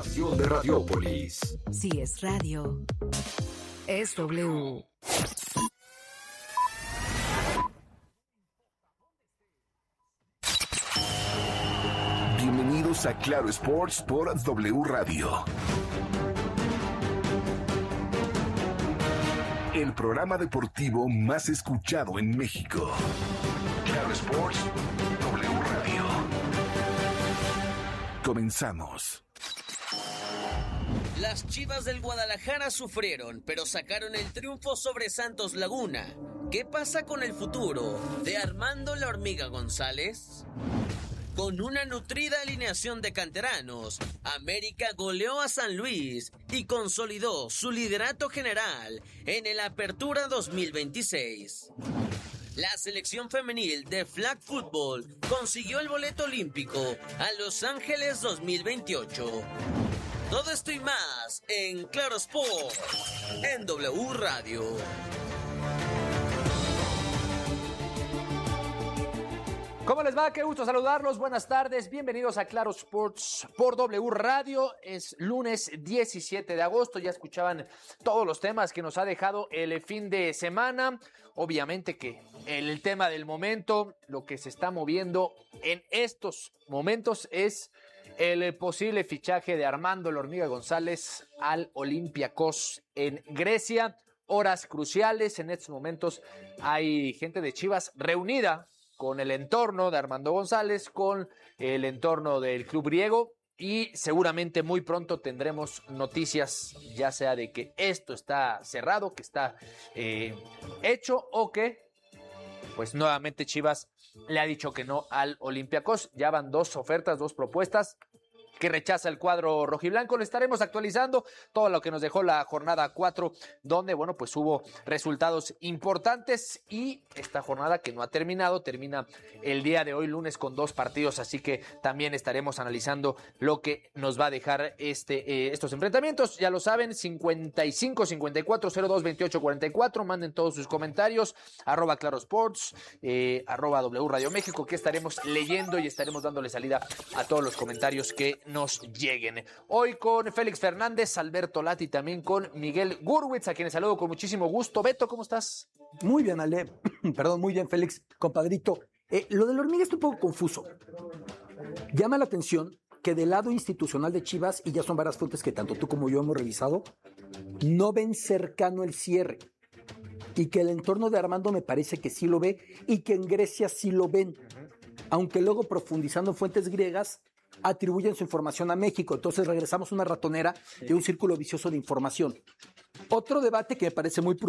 estación de Radiópolis. Si es radio, es W. Bienvenidos a Claro Sports por W Radio. El programa deportivo más escuchado en México. Claro Sports, W Radio. Comenzamos. Las Chivas del Guadalajara sufrieron, pero sacaron el triunfo sobre Santos Laguna. ¿Qué pasa con el futuro de Armando La Hormiga González? Con una nutrida alineación de canteranos, América goleó a San Luis y consolidó su liderato general en el Apertura 2026. La selección femenil de flag football consiguió el boleto olímpico a Los Ángeles 2028. Todo esto y más en Claro Sport, en W Radio. ¿Cómo les va? Qué gusto saludarlos. Buenas tardes. Bienvenidos a Claro Sports por W Radio. Es lunes 17 de agosto. Ya escuchaban todos los temas que nos ha dejado el fin de semana. Obviamente que el tema del momento, lo que se está moviendo en estos momentos es el posible fichaje de Armando La Hormiga González al Olympiacos en Grecia. Horas cruciales. En estos momentos hay gente de Chivas reunida con el entorno de Armando González, con el entorno del club griego, y seguramente muy pronto tendremos noticias, ya sea de que esto está cerrado, que está hecho, o que pues nuevamente Chivas le ha dicho que no al Olympiacos. Ya van dos ofertas, dos propuestas que rechaza el cuadro rojiblanco. Le estaremos actualizando todo lo que nos dejó la jornada 4, donde, bueno, pues hubo resultados importantes, y esta jornada que no ha terminado, termina el día de hoy, lunes, con dos partidos, así que también estaremos analizando lo que nos va a dejar estos enfrentamientos. Ya lo saben, 55 54 02 28 44, manden todos sus comentarios, @clarosports, @W Radio México, que estaremos leyendo y estaremos dándole salida a todos los comentarios que nos lleguen. Hoy con Félix Fernández, Alberto Lati, también con Miguel Gurwitz, a quienes saludo con muchísimo gusto. Beto, ¿cómo estás? Muy bien, Ale. Perdón, muy bien, Félix, compadrito. Lo de la hormiga está un poco confuso. Llama la atención que del lado institucional de Chivas, y ya son varias fuentes que tanto tú como yo hemos revisado, no ven cercano el cierre. Y que el entorno de Armando me parece que sí lo ve, y que en Grecia sí lo ven. Aunque luego, profundizando en fuentes griegas, atribuyen su información a México. Entonces regresamos a una ratonera de un círculo vicioso de información. Otro debate que me parece muy